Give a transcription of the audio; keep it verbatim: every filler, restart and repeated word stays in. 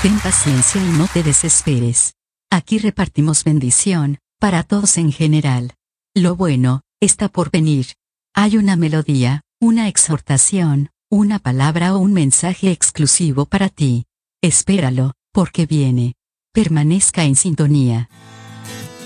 Ten paciencia y no te desesperes. Aquí repartimos bendición, para todos en general. Lo bueno, está por venir. Hay una melodía, una exhortación, una palabra o un mensaje exclusivo para ti. Espéralo, porque viene. Permanezca en sintonía.